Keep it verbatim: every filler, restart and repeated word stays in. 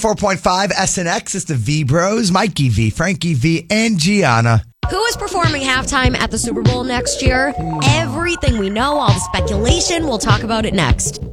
four point five S N X is the V Bros, Mikey V, Frankie V, and Gianna. Who is performing halftime at the Super Bowl next year? Everything we know, all the speculation, we'll talk about it next.